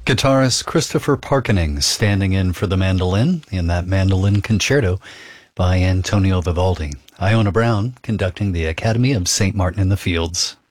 Guitarist Christopher Parkening standing in for the mandolin in that mandolin concerto by Antonio Vivaldi. Iona Brown conducting the Academy of St. Martin in the Fields.